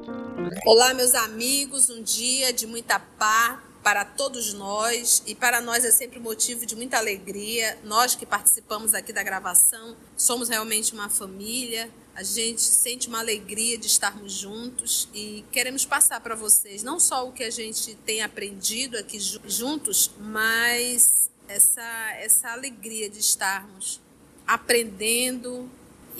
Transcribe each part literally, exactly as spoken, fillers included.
Olá, meus amigos, um dia de muita paz para todos nós, e para nós é sempre motivo de muita alegria. Nós que participamos aqui da gravação, somos realmente uma família, a gente sente uma alegria de estarmos juntos e queremos passar para vocês não só o que a gente tem aprendido aqui juntos, mas essa, essa alegria de estarmos aprendendo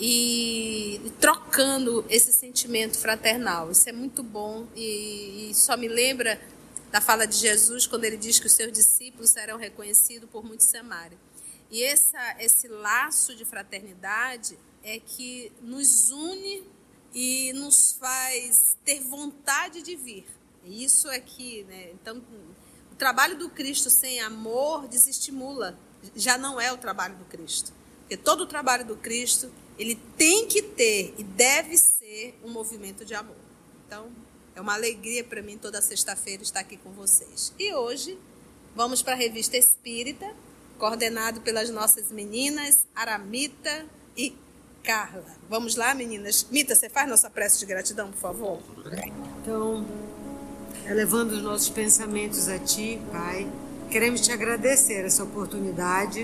e trocando esse sentimento fraternal. Isso é muito bom e, e só me lembra da fala de Jesus quando ele diz que os seus discípulos serão reconhecidos por muitos se amarem. E essa, esse laço de fraternidade é que nos une e nos faz ter vontade de vir. Isso é que, né? Então, o trabalho do Cristo sem amor desestimula. Já não é o trabalho do Cristo. Porque todo o trabalho do Cristo, ele tem que ter e deve ser um movimento de amor. Então, é uma alegria para mim toda sexta-feira estar aqui com vocês. E hoje vamos para a Revista Espírita, coordenado pelas nossas meninas Aramita e Carla. Vamos lá, meninas? Mita, você faz nossa prece de gratidão, por favor? Então, elevando os nossos pensamentos a Ti, Pai, queremos Te agradecer essa oportunidade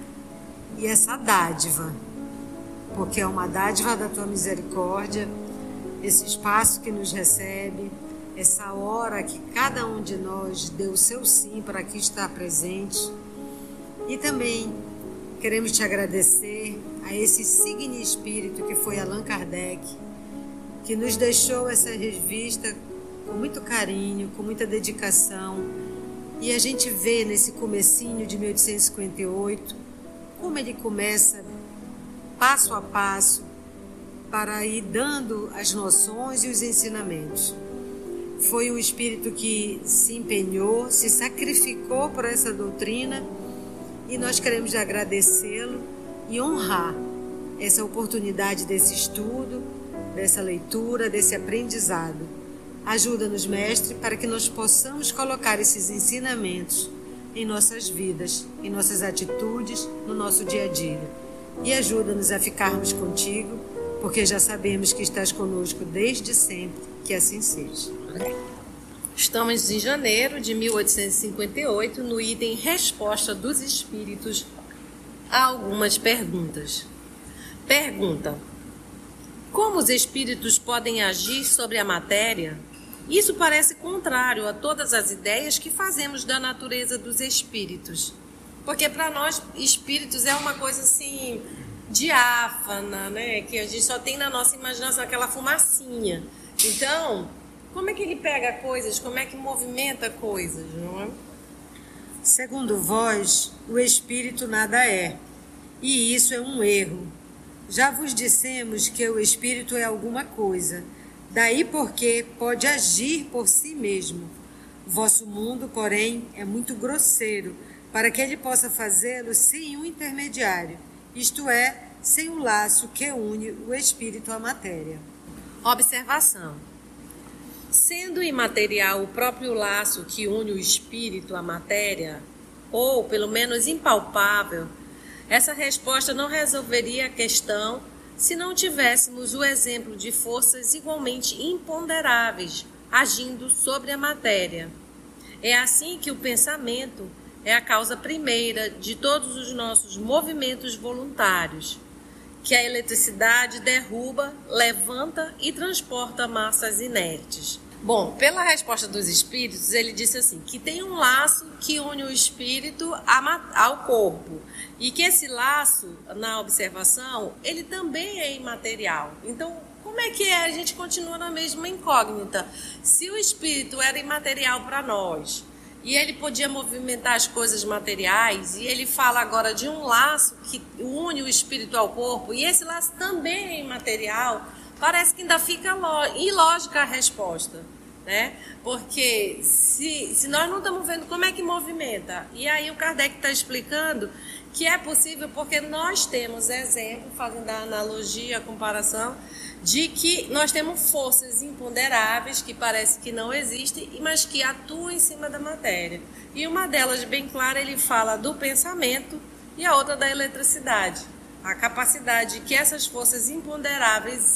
e essa dádiva, porque é uma dádiva da Tua misericórdia, esse espaço que nos recebe, essa hora que cada um de nós deu o seu sim para aqui estar presente. E também queremos Te agradecer a esse signe espírito que foi Allan Kardec, que nos deixou essa revista com muito carinho, com muita dedicação. E a gente vê nesse comecinho de mil oitocentos e cinquenta e oito como ele começa passo a passo para ir dando as noções e os ensinamentos. Foi um espírito que se empenhou, se sacrificou por essa doutrina, e nós queremos agradecê-lo e honrar essa oportunidade desse estudo, dessa leitura, desse aprendizado. Ajuda-nos, Mestre, para que nós possamos colocar esses ensinamentos em nossas vidas, em nossas atitudes, no nosso dia a dia. E ajuda-nos a ficarmos contigo, porque já sabemos que estás conosco desde sempre, que assim seja. Estamos em janeiro de mil oitocentos e cinquenta e oito, no item Resposta dos Espíritos a algumas perguntas. Pergunta: como os espíritos podem agir sobre a matéria? Isso parece contrário a todas as ideias que fazemos da natureza dos espíritos. Porque para nós, espíritos é uma coisa assim, diáfana, né? Que a gente só tem na nossa imaginação aquela fumacinha. Então, como é que ele pega coisas? Como é que movimenta coisas, não é? Segundo vós, o espírito nada é, e isso é um erro. Já vos dissemos que o espírito é alguma coisa, daí porque pode agir por si mesmo. Vosso mundo, porém, é muito grosseiro, para que ele possa fazê-lo sem um intermediário, isto é, sem o laço que une o espírito à matéria. Observação: sendo imaterial o próprio laço que une o espírito à matéria, ou pelo menos impalpável, essa resposta não resolveria a questão se não tivéssemos o exemplo de forças igualmente imponderáveis agindo sobre a matéria. É assim que o pensamento é a causa primeira de todos os nossos movimentos voluntários, que a eletricidade derruba, levanta e transporta massas inertes. Bom, pela resposta dos espíritos, ele disse assim, que tem um laço que une o espírito ao corpo, e que esse laço, na observação, ele também é imaterial. Então, como é que é? A gente continua na mesma incógnita. Se o espírito era imaterial para nós, e ele podia movimentar as coisas materiais, e ele fala agora de um laço que une o espírito ao corpo, e esse laço também é imaterial, parece que ainda fica ilógica a resposta, né? Porque se, se nós não estamos vendo como é que movimenta, e aí o Kardec está explicando que é possível porque nós temos exemplo, fazendo a analogia, a comparação, de que nós temos forças imponderáveis que parece que não existem, mas que atuam em cima da matéria. E uma delas, bem clara, ele fala do pensamento e a outra da eletricidade. A capacidade que essas forças imponderáveis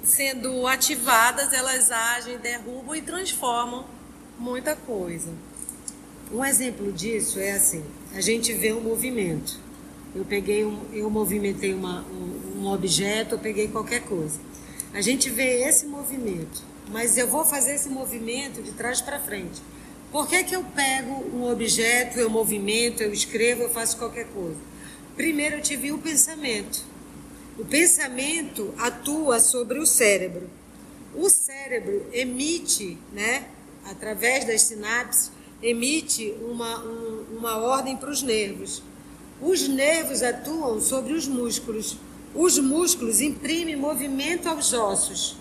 sendo ativadas, elas agem, derrubam e transformam muita coisa. Um exemplo disso é assim, a gente vê um movimento. Eu peguei um, eu movimentei uma, um, um objeto, eu peguei qualquer coisa. A gente vê esse movimento, mas eu vou fazer esse movimento de trás para frente. Por que que eu pego um objeto, eu movimento, eu escrevo, eu faço qualquer coisa? Primeiro eu tive o pensamento. O pensamento atua sobre o cérebro. O cérebro emite, né, através das sinapses, emite uma, um, uma ordem para os nervos. Os nervos atuam sobre os músculos. Os músculos imprimem movimento aos ossos.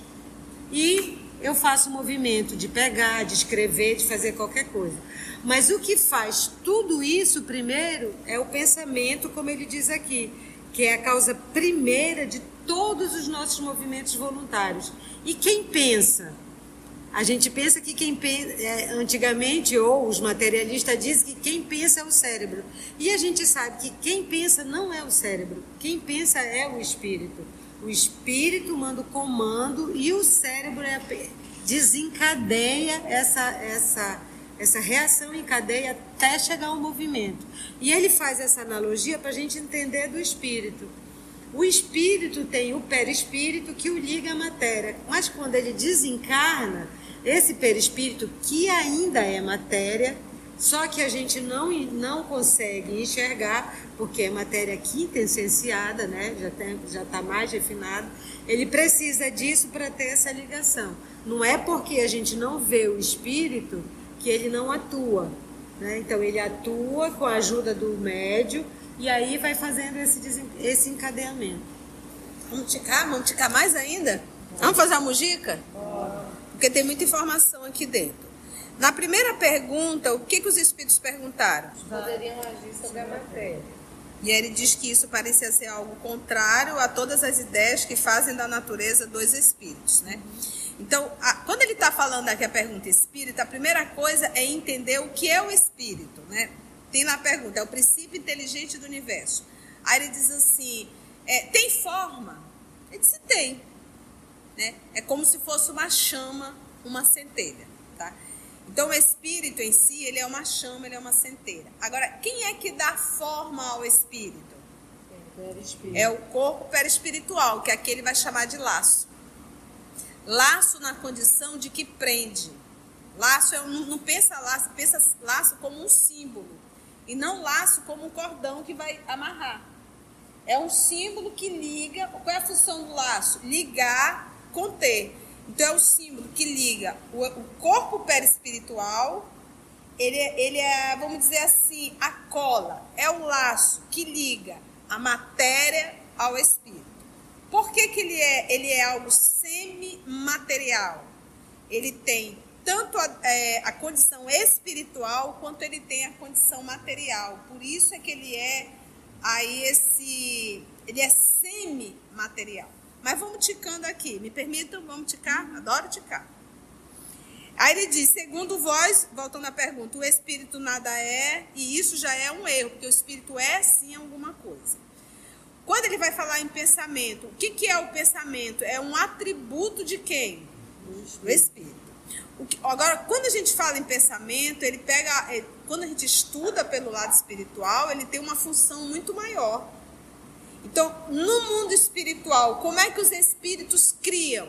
E eu faço movimento de pegar, de escrever, de fazer qualquer coisa. Mas o que faz tudo isso primeiro é o pensamento, como ele diz aqui, que é a causa primeira de todos os nossos movimentos voluntários. E quem pensa? A gente pensa que quem pensa, antigamente, ou os materialistas dizem que quem pensa é o cérebro. E a gente sabe que quem pensa não é o cérebro, quem pensa é o espírito. O espírito manda o comando e o cérebro é, desencadeia essa, essa, essa reação em cadeia até chegar ao movimento. E ele faz essa analogia para a gente entender do espírito. O espírito tem o perispírito que o liga à matéria, mas quando ele desencarna, esse perispírito, que ainda é matéria, só que a gente não, não consegue enxergar, porque é matéria quintessenciada, né? já tem, já está mais refinado, ele precisa disso para ter essa ligação. Não é porque a gente não vê o espírito que ele não atua, né? Então ele atua com a ajuda do médium e aí vai fazendo esse, esse encadeamento. Vamos ticar? Vamos ticar mais ainda? Vamos fazer uma mujica? Porque tem muita informação aqui dentro. Na primeira pergunta, o que, que os espíritos perguntaram? Poderiam agir sobre a matéria. E ele diz que isso parecia ser algo contrário a todas as ideias que fazem da natureza dos espíritos, né? Então, a, quando ele está falando aqui a pergunta espírita, a primeira coisa é entender o que é o espírito, né? Tem na pergunta, é o princípio inteligente do universo. Aí ele diz assim, é, tem forma? Ele disse, tem. Né? É como se fosse uma chama, uma centelha. Tá? Então, o espírito em si, ele é uma chama, ele é uma centelha. Agora, quem é que dá forma ao espírito? Perispírito. É o corpo perispiritual, que aqui ele vai chamar de laço. Laço na condição de que prende. Laço, é, não, não pensa laço, pensa laço como um símbolo. E não laço como um cordão que vai amarrar. É um símbolo que liga. Qual é a função do laço? Ligar, conter. Então é o símbolo que liga o, o corpo perispiritual. Ele, ele é, vamos dizer assim, a cola. É o laço que liga a matéria ao espírito. Por que que ele é, ele é algo semimaterial? Ele tem tanto a, é, a condição espiritual quanto ele tem a condição material. Por isso é que ele é aí esse, ele é semi-material. Mas vamos ticando aqui. Me permitam, vamos ticar? Adoro ticar. Aí ele diz, segundo vós, voltando à pergunta, o espírito nada é, e isso já é um erro, porque o espírito é sim alguma coisa. Quando ele vai falar em pensamento, o que, que é o pensamento? É um atributo de quem? Do espírito. O que, agora, quando a gente fala em pensamento, ele pega, ele, quando a gente estuda pelo lado espiritual, ele tem uma função muito maior. Então, no mundo espiritual, como é que os espíritos criam?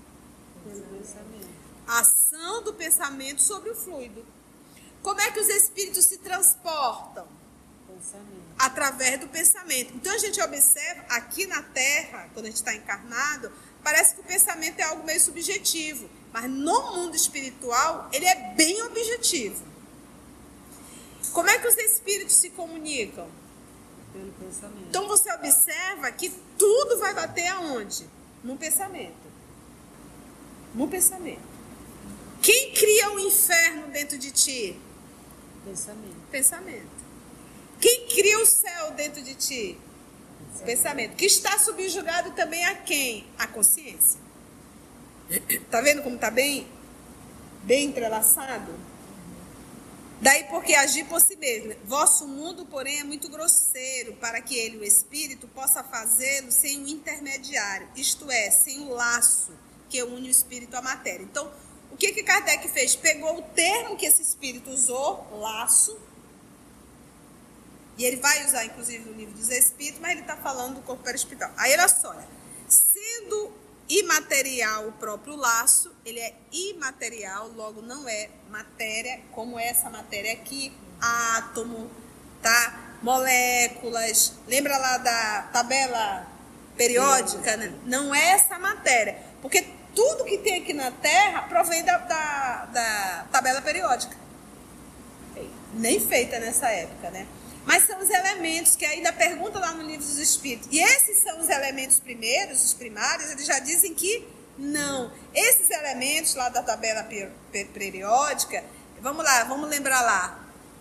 A ação do pensamento sobre o fluido. Como é que os espíritos se transportam? Pensamento. Através do pensamento. Então, a gente observa, aqui na Terra, quando a gente está encarnado, parece que o pensamento é algo meio subjetivo. Mas no mundo espiritual, ele é bem objetivo. Como é que os espíritos se comunicam? Pelo pensamento. Então você observa que tudo vai bater aonde? No pensamento. No pensamento. Quem cria o inferno dentro de ti? Pensamento. Pensamento. Quem cria o céu dentro de ti? Pensamento. Pensamento. Que está subjugado também a quem? A consciência. Tá vendo como tá bem, bem entrelaçado? Daí porque agir por si mesmo. Vosso mundo, porém, é muito grosseiro para que ele, o espírito, possa fazê-lo sem o intermediário, isto é, sem o laço que une o espírito à matéria. Então, o que que Kardec fez? Pegou o termo que esse espírito usou, laço, e ele vai usar, inclusive, no livro dos Espíritos, mas ele está falando do corpo perispiritual. Aí, olha só, olha, sendo imaterial o próprio laço, ele é imaterial, logo não é matéria, como essa matéria aqui, átomo, tá? Moléculas, lembra lá da tabela periódica, né? Não é essa matéria, porque tudo que tem aqui na Terra provém da, da, da tabela periódica, nem feita nessa época, né? Mas são os elementos que ainda pergunta lá no livro dos Espíritos, e esses são os elementos primeiros, os primários, eles já dizem que não, esses elementos lá da tabela periódica, vamos lá, vamos lembrar lá,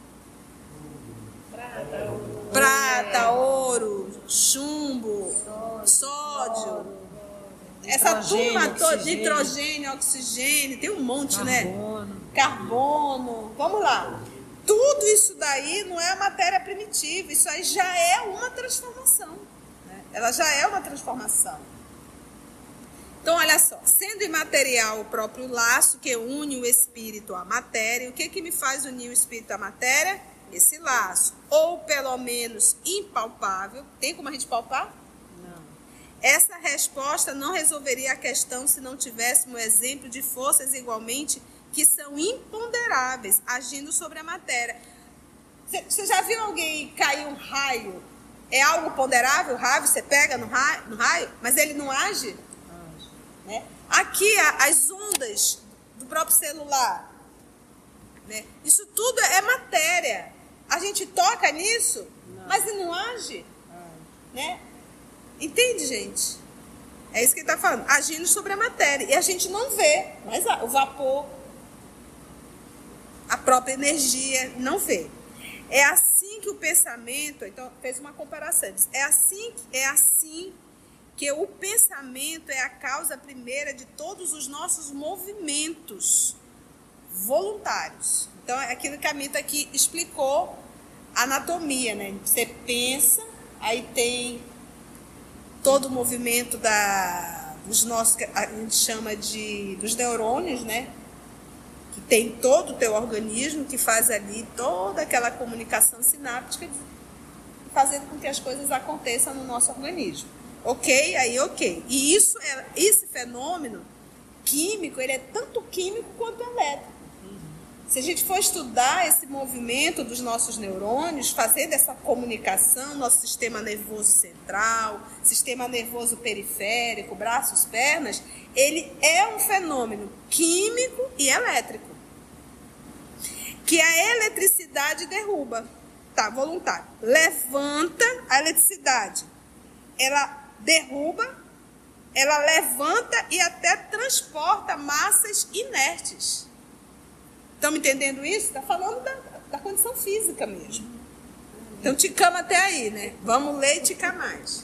Prata, ouro, Prata, ouro chumbo, sódio, sódio essa turma toda, nitrogênio, oxigênio, tem um monte, carbono. né? Carbono. Vamos lá. Tudo isso daí não é a matéria primitiva, isso aí já é uma transformação. Né? Ela já é uma transformação. Então, olha só, sendo imaterial o próprio laço que une o espírito à matéria, o que que me faz unir o espírito à matéria? Esse laço, ou pelo menos impalpável. Tem como a gente palpar? Não. Essa resposta não resolveria a questão se não tivéssemos um exemplo de forças igualmente que são imponderáveis, agindo sobre a matéria. Você já viu alguém cair um raio? É algo ponderável, o raio, você pega no raio, no raio, mas ele não age? Age. Né? Aqui, as ondas do próprio celular, né? Isso tudo é matéria. A gente toca nisso, não. mas ele não age. Age. Né? Entende, gente? É isso que ele está falando, agindo sobre a matéria. E a gente não vê, mas o vapor, a própria energia, não vê. É assim que o pensamento, então fez uma comparação, é assim, é assim que o pensamento é a causa primeira de todos os nossos movimentos voluntários. Então é aquilo que a Mita aqui explicou, a anatomia, né? Você pensa, aí tem todo o movimento da, dos nossos, que a gente chama de, dos neurônios, né? Que tem todo o teu organismo, que faz ali toda aquela comunicação sináptica, fazendo com que as coisas aconteçam no nosso organismo. Ok? Aí ok. E isso é, esse fenômeno químico, ele é tanto químico quanto elétrico. Se a gente for estudar esse movimento dos nossos neurônios, fazendo essa comunicação, nosso sistema nervoso central, sistema nervoso periférico, braços, pernas, ele é um fenômeno químico e elétrico, que a eletricidade derruba, tá, voluntário, levanta a eletricidade, ela derruba, ela levanta e até transporta massas inertes. Estão me entendendo isso? Está falando da, da condição física mesmo. Então, ticamos até aí, né? Vamos ler e ticar mais.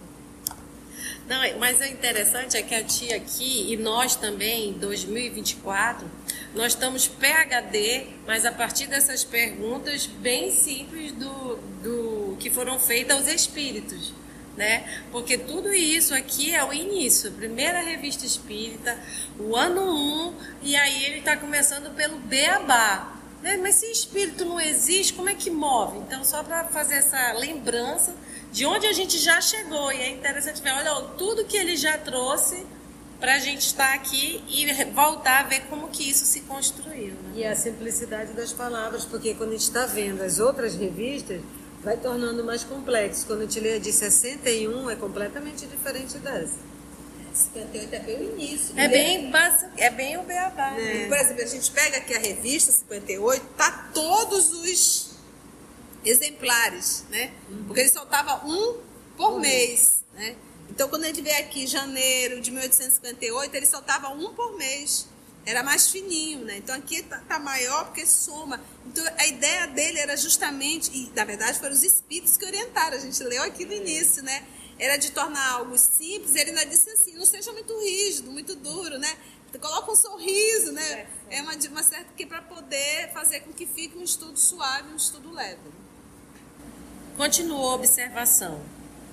Não, mas é interessante é que a tia aqui, e nós também, em dois mil e vinte e quatro, nós estamos P H D, mas a partir dessas perguntas bem simples do, do que foram feitas aos espíritos. Né? Porque tudo isso aqui é o início, a primeira revista espírita, o ano um, e aí ele está começando pelo beabá, né? Mas se espírito não existe, como é que move? Então, só para fazer essa lembrança de onde a gente já chegou, e é interessante ver, olha, tudo que ele já trouxe para a gente estar aqui e voltar a ver como que isso se construiu. Né? E a simplicidade das palavras, porque quando a gente está vendo as outras revistas, vai tornando mais complexo. Quando a gente lê a de sessenta e um, é completamente diferente dessa. cinquenta e oito é bem o início. É bem, básico, é bem o beabá. É. Por exemplo, a gente pega aqui a revista cinquenta e oito, tá todos os exemplares, né? Uhum. Porque ele soltava um por uhum. mês, né? Então, quando a gente vê aqui janeiro de mil oitocentos e cinquenta e oito, ele soltava um por mês. Era mais fininho, né? Então aqui tá, tá maior porque soma. Então a ideia dele era justamente, e na verdade foram os espíritos que orientaram, a gente leu aqui no início, né? Era de tornar algo simples, ele ainda disse assim, não seja muito rígido, muito duro, né? Coloca um sorriso, né? É uma, uma certa que para poder fazer com que fique um estudo suave, um estudo leve. Continua a observação.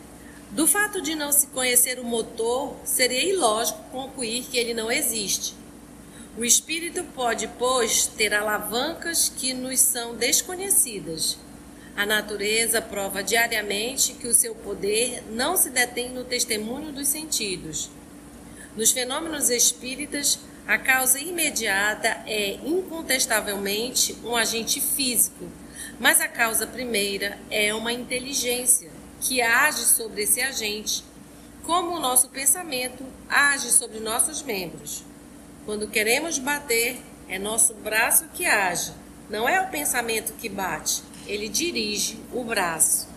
Do fato de não se conhecer o motor, seria ilógico concluir que ele não existe. O espírito pode, pois, ter alavancas que nos são desconhecidas. A natureza prova diariamente que o seu poder não se detém no testemunho dos sentidos. Nos fenômenos espíritas, a causa imediata é incontestavelmente um agente físico, mas a causa primeira é uma inteligência que age sobre esse agente, como o nosso pensamento age sobre nossos membros. Quando queremos bater, é nosso braço que age, não é o pensamento que bate, ele dirige o braço.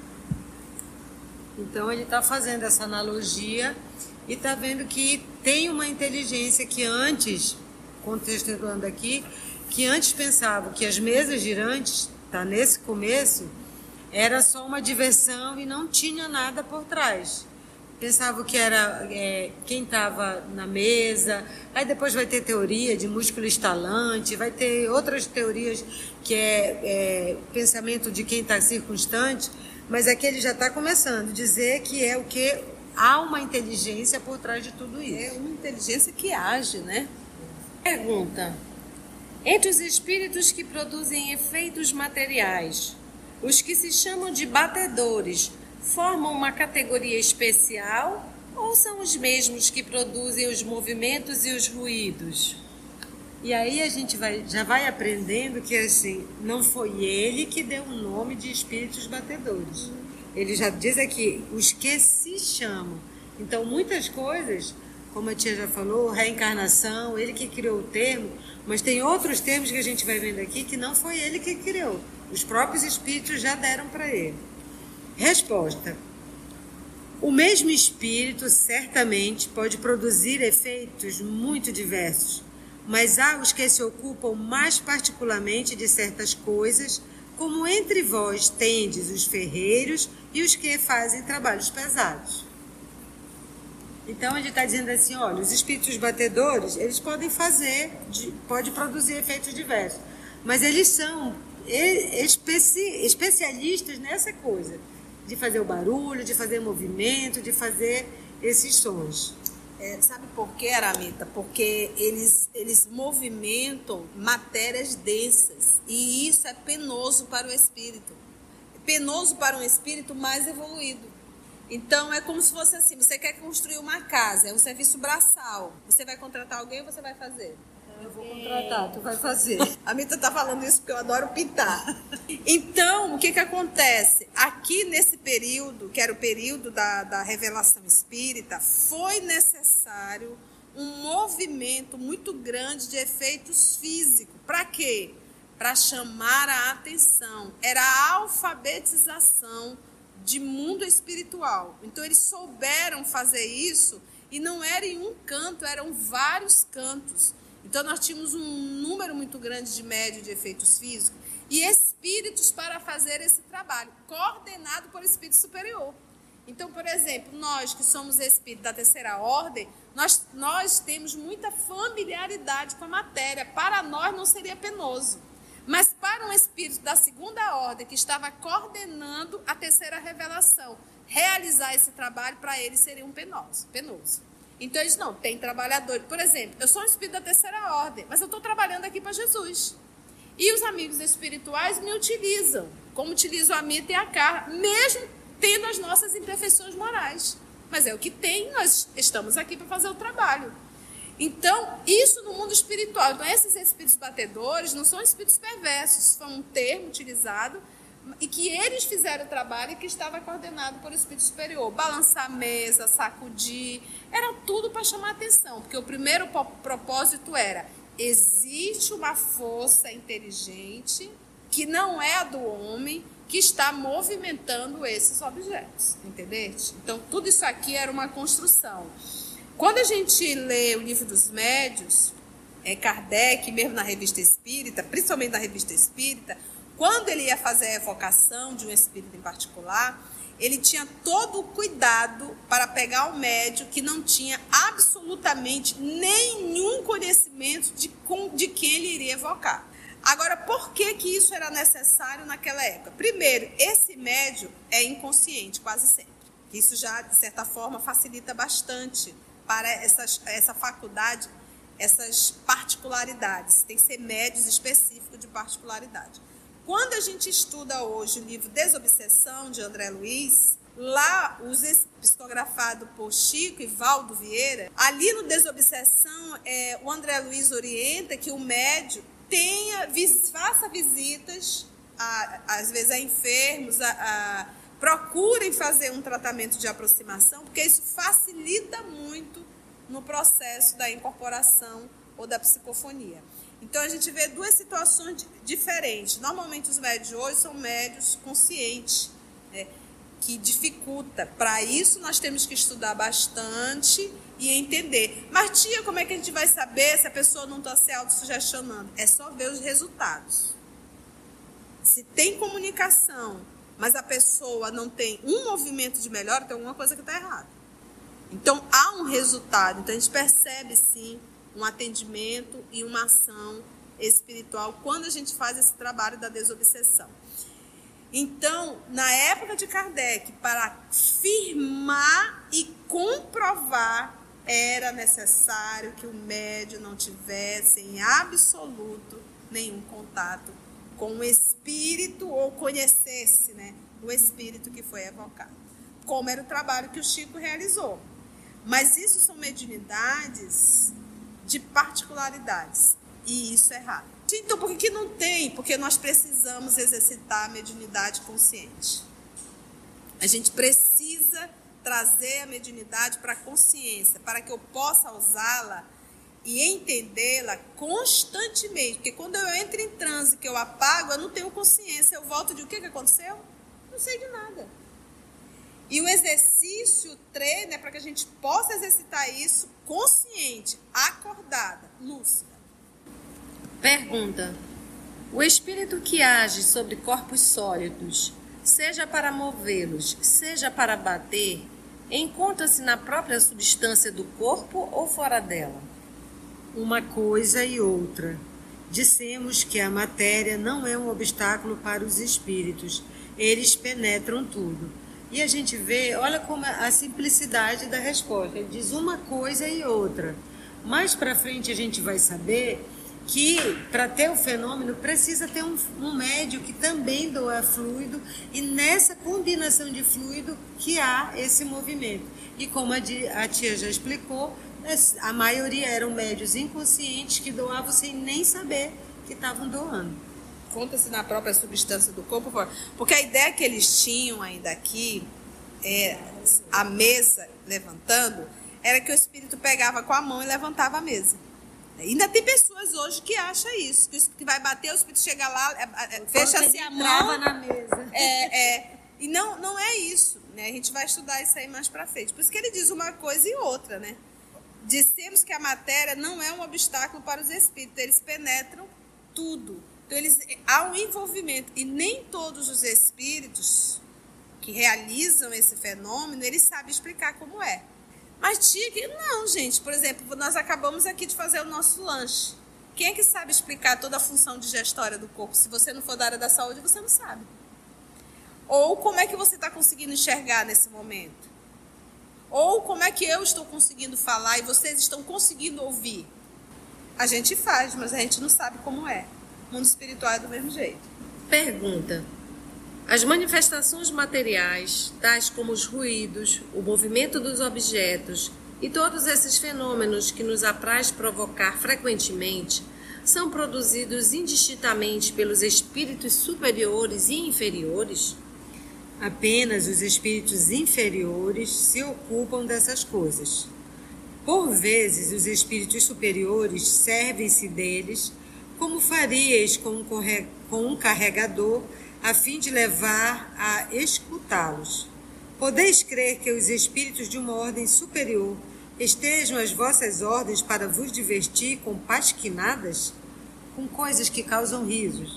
Então ele está fazendo essa analogia e está vendo que tem uma inteligência que antes, contextualizando aqui, que antes pensava que as mesas girantes, tá nesse começo, era só uma diversão e não tinha nada por trás. Pensava que era é, quem estava na mesa, aí depois vai ter teoria de músculo estalante, vai ter outras teorias que é, é pensamento de quem está circunstante, mas aqui ele já está começando a dizer que é o que há uma inteligência por trás de tudo isso. É uma inteligência que age, né? Pergunta: entre os espíritos que produzem efeitos materiais, os que se chamam de batedores formam uma categoria especial ou são os mesmos que produzem os movimentos e os ruídos? E aí a gente vai, já vai aprendendo que assim, não foi ele que deu o nome de espíritos batedores. Ele já diz aqui, os que se chamam. Então muitas coisas, como a tia já falou, reencarnação, ele que criou o termo, mas tem outros termos que a gente vai vendo aqui que não foi ele que criou. Os próprios espíritos já deram para ele. Resposta: o mesmo espírito certamente pode produzir efeitos muito diversos, mas há os que se ocupam mais particularmente de certas coisas, como entre vós tendes os ferreiros e os que fazem trabalhos pesados. Então ele está dizendo assim, olha, os espíritos batedores, eles podem fazer, podem produzir efeitos diversos, mas eles são especi, especialistas nessa coisa, de fazer o barulho, de fazer movimento, de fazer esses sons. É, sabe por quê, Aramita? Porque eles, eles movimentam matérias densas e isso é penoso para o espírito. Penoso para um espírito mais evoluído. Então é como se fosse assim, você quer construir uma casa, é um serviço braçal. Você vai contratar alguém ou você vai fazer? Eu vou contratar, tu vai fazer. A Mita tá falando isso porque eu adoro pintar. Então, o que que acontece? Aqui nesse período, que era o período da, da revelação espírita, foi necessário um movimento muito grande de efeitos físicos. Para quê? Para chamar a atenção. Era a alfabetização de mundo espiritual. Então, eles souberam fazer isso e não era em um canto, eram vários cantos. Então, nós tínhamos um número muito grande de médio de efeitos físicos e espíritos para fazer esse trabalho, coordenado por espírito superior. Então, por exemplo, nós que somos espíritos da terceira ordem, nós, nós temos muita familiaridade com a matéria. Para nós não seria penoso. Mas para um espírito da segunda ordem, que estava coordenando a terceira revelação, realizar esse trabalho, para ele seria um penoso. penoso. Então, eles não, tem trabalhadores. Por exemplo, eu sou um espírito da terceira ordem, mas eu estou trabalhando aqui para Jesus. E os amigos espirituais me utilizam, como utilizam a Mita e a Carla, mesmo tendo as nossas imperfeições morais. Mas é o que tem, nós estamos aqui para fazer o trabalho. Então, isso no mundo espiritual. Então, esses espíritos batedores não são espíritos perversos, foi um termo utilizado, e que eles fizeram o trabalho e que estava coordenado por espírito superior. Balançar a mesa, sacudir, era tudo para chamar a atenção, porque o primeiro propósito era, existe uma força inteligente, que não é a do homem, que está movimentando esses objetos, entendeste? Então, tudo isso aqui era uma construção. Quando a gente lê o Livro dos Médiuns, é, Kardec, mesmo na Revista Espírita, principalmente na Revista Espírita, quando ele ia fazer a evocação de um espírito em particular, ele tinha todo o cuidado para pegar o médium que não tinha absolutamente nenhum conhecimento de, com, de quem ele iria evocar. Agora, por que que isso era necessário naquela época? Primeiro, esse médium é inconsciente, quase sempre. Isso já, de certa forma, facilita bastante para essas, essa faculdade, essas particularidades. Tem que ser médios específicos de particularidade. Quando a gente estuda hoje o livro Desobsessão, de André Luiz, lá, os psicografado por Chico e Valdo Vieira, ali no Desobsessão, é, o André Luiz orienta que o médium tenha, faça visitas, a, às vezes a enfermos, a, a, procurem fazer um tratamento de aproximação, porque isso facilita muito no processo da incorporação ou da psicofonia. Então, a gente vê duas situações diferentes. Normalmente, os médios hoje são médios conscientes, né, que dificulta. Para isso, nós temos que estudar bastante e entender. Mas, tia, como é que a gente vai saber se a pessoa não está se autossugestionando? É só ver os resultados. Se tem comunicação, mas a pessoa não tem um movimento de melhora, tem alguma coisa que está errada. Então, há um resultado. Então, a gente percebe, sim, um atendimento e uma ação espiritual quando a gente faz esse trabalho da desobsessão. Então, na época de Kardec, para firmar e comprovar, era necessário que o médium não tivesse em absoluto nenhum contato com o espírito ou conhecesse, né, o espírito que foi evocado, como era o trabalho que o Chico realizou. Mas isso são mediunidades de particularidades, e isso é errado. Então, por que não tem? Porque nós precisamos exercitar a mediunidade consciente. A gente precisa trazer a mediunidade para a consciência, para que eu possa usá-la e entendê-la constantemente. Porque quando eu entro em transe, que eu apago, eu não tenho consciência. Eu volto de o que, que aconteceu? Não sei de nada. E o exercício, o treino, é para que a gente possa exercitar isso consciente, acordada, lúcida. Pergunta: o espírito que age sobre corpos sólidos, seja para movê-los, seja para bater, encontra-se na própria substância do corpo ou fora dela? Uma coisa e outra. Dissemos que a matéria não é um obstáculo para os espíritos. Eles penetram tudo. E a gente vê, olha como a simplicidade da resposta. Ele diz uma coisa e outra. Mais para frente a gente vai saber que para ter o fenômeno precisa ter um, um médio que também doa fluido, e nessa combinação de fluido que há esse movimento. E como a, di, a tia já explicou, a maioria eram médios inconscientes que doavam sem nem saber que estavam doando. Conta-se na própria substância do corpo, porque a ideia que eles tinham ainda aqui, é, a mesa levantando, era que o espírito pegava com a mão e levantava a mesa. Ainda tem pessoas hoje que acham isso, que o espírito vai bater, o espírito chega lá, fecha-se a mão, na mesa. É, é, e não, não é isso, né? A gente vai estudar isso aí mais pra frente. Por isso que ele diz uma coisa e outra, né? Dissemos que a matéria não é um obstáculo para os espíritos, eles penetram tudo. Então, eles, há um envolvimento, e nem todos os espíritos que realizam esse fenômeno, eles sabem explicar como é. Mas tinha que... Não, gente. Por exemplo, nós acabamos aqui de fazer o nosso lanche. Quem é que sabe explicar toda a função digestória do corpo? Se você não for da área da saúde, você não sabe. Ou como é que você está conseguindo enxergar nesse momento? Ou como é que eu estou conseguindo falar e vocês estão conseguindo ouvir? A gente faz, mas a gente não sabe como é. O mundo espiritual é do mesmo jeito. Pergunta: as manifestações materiais, tais como os ruídos, o movimento dos objetos e todos esses fenômenos que nos apraz provocar frequentemente, são produzidos indistintamente pelos espíritos superiores e inferiores? Apenas os espíritos inferiores se ocupam dessas coisas. Por vezes, os espíritos superiores servem-se deles como faríeis com um, corre... com um carregador, a fim de levar a escutá-los. Podeis crer que os espíritos de uma ordem superior estejam às vossas ordens para vos divertir com pasquinadas, com coisas que causam risos?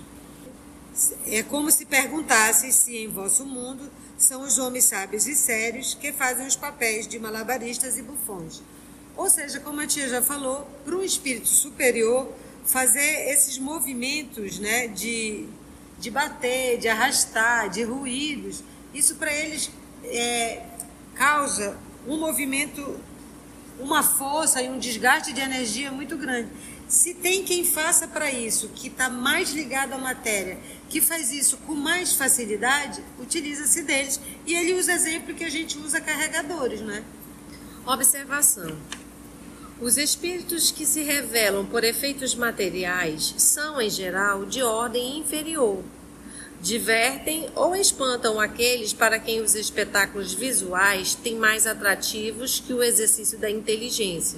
É como se perguntasse se em vosso mundo são os homens sábios e sérios que fazem os papéis de malabaristas e bufões. Ou seja, como a tia já falou, para um espírito superior fazer esses movimentos, né, de, de bater, de arrastar, de ruídos, isso para eles é, causa um movimento, uma força e um desgaste de energia muito grande. Se tem quem faça para isso, que está mais ligado à matéria, que faz isso com mais facilidade, utiliza-se deles. E ele usa exemplo que a gente usa carregadores, né? Observação. Os espíritos que se revelam por efeitos materiais são, em geral, de ordem inferior. Divertem ou espantam aqueles para quem os espetáculos visuais têm mais atrativos que o exercício da inteligência.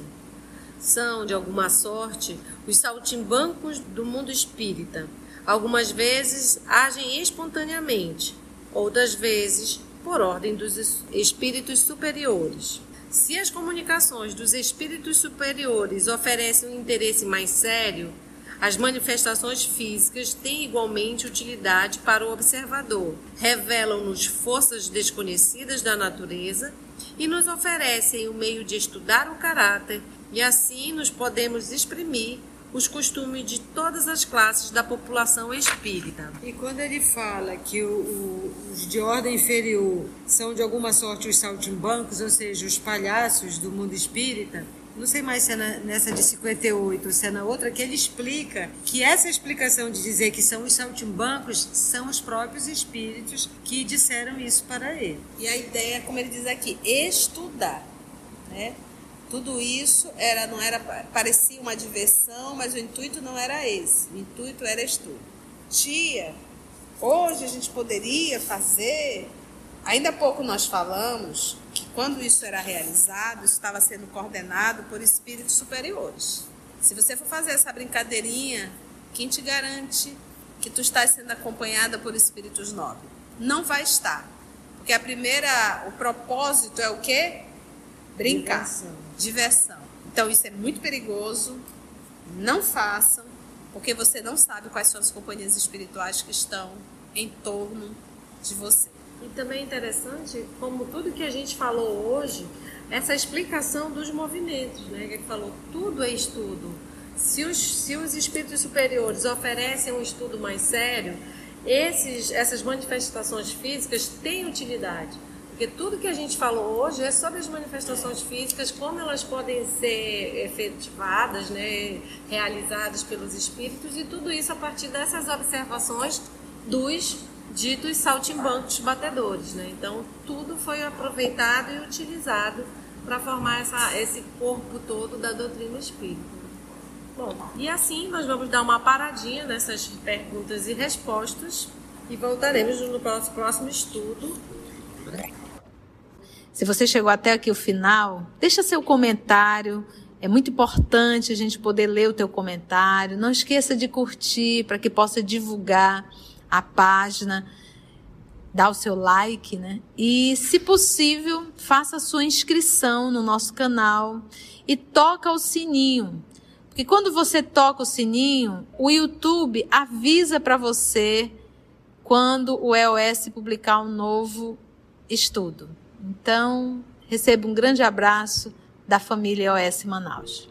São, de alguma sorte, os saltimbancos do mundo espírita. Algumas vezes agem espontaneamente, outras vezes por ordem dos espíritos superiores. Se as comunicações dos espíritos superiores oferecem um interesse mais sério, as manifestações físicas têm igualmente utilidade para o observador. Revelam-nos forças desconhecidas da natureza e nos oferecem o meio de estudar o caráter, e assim nos podemos exprimir os costumes de todas as classes da população espírita. E quando ele fala que o, o, os de ordem inferior são de alguma sorte os saltimbancos, ou seja, os palhaços do mundo espírita, não sei mais se é na, nessa de cinquenta e oito ou se é na outra, que ele explica que essa explicação de dizer que são os saltimbancos são os próprios espíritos que disseram isso para ele. E a ideia, como ele diz aqui, estudar, né? Tudo isso era, não era, parecia uma diversão, mas o intuito não era esse. O intuito era estudo. Tia, hoje a gente poderia fazer... Ainda há pouco nós falamos que quando isso era realizado, isso estava sendo coordenado por espíritos superiores. Se você for fazer essa brincadeirinha, quem te garante que tu estás sendo acompanhada por espíritos nobres? Não vai estar. Porque a primeira, o propósito é o quê? Brincar. Diversão. Diversão. Então isso é muito perigoso. Não façam, porque você não sabe quais são as companhias espirituais que estão em torno de você. E também é interessante, como tudo que a gente falou hoje, essa explicação dos movimentos, né? Que ele falou, tudo é estudo. Se os, se os espíritos superiores oferecem um estudo mais sério, esses, essas manifestações físicas têm utilidade. Porque tudo que a gente falou hoje é sobre as manifestações físicas, como elas podem ser efetivadas, né, realizadas pelos espíritos, e tudo isso a partir dessas observações dos ditos saltimbancos batedores, né? Então, tudo foi aproveitado e utilizado para formar essa, esse corpo todo da doutrina espírita. Bom, e assim nós vamos dar uma paradinha nessas perguntas e respostas e voltaremos no próximo, próximo estudo. Se você chegou até aqui o final, deixa seu comentário. É muito importante a gente poder ler o teu comentário. Não esqueça de curtir para que possa divulgar a página, dá o seu like, né? E, se possível, faça a sua inscrição no nosso canal e toca o sininho. Porque quando você toca o sininho, o YouTube avisa para você quando o E O S publicar um novo estudo. Então, receba um grande abraço da família E O S Manaus.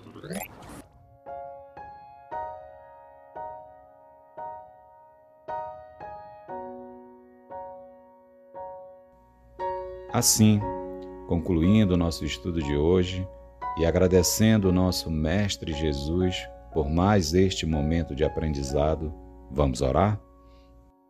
Assim, concluindo o nosso estudo de hoje e agradecendo o nosso Mestre Jesus por mais este momento de aprendizado, vamos orar?